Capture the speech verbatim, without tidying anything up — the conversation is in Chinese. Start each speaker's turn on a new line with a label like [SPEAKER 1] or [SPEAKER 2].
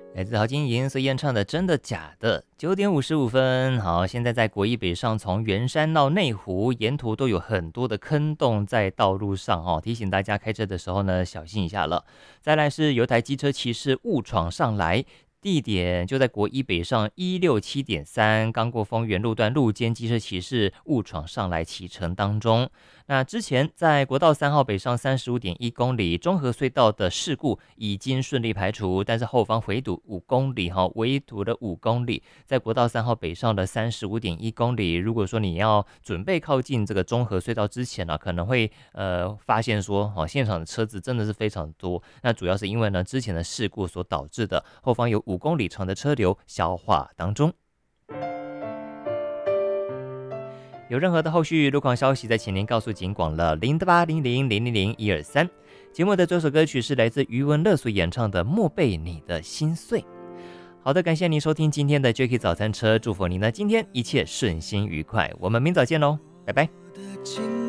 [SPEAKER 1] 来自陶晶莹所演唱的《真的假的》。九点五十五分，好，现在在国一北上，从圆山到内湖，沿途都有很多的坑洞在道路上哦，提醒大家开车的时候呢，小心一下了。再来是有台机车骑士误闯上来。地点就在国一北上一六七点三，刚过丰原路段路肩机车骑士误闯上来骑乘当中。那之前在国道三号北上三十五点一公里中和隧道的事故已经顺利排除，但是后方回堵五公里哈，围堵了五公里，在国道三号北上的三十五点一公里，如果说你要准备靠近这个中和隧道之前呢、啊，可能会呃发现说哦，现场的车子真的是非常多，那主要是因为呢之前的事故所导致的，后方有五公里长的车流消化当中。有任何的后续路况消息，再请您告诉警广了零八零零零零零一二三。节目的这首歌曲是来自余文乐所演唱的《莫被你的心碎》。好的，感谢您收听今天的 Jacky 早餐车，祝福您呢今天一切顺心愉快。我们明早见喽，拜拜。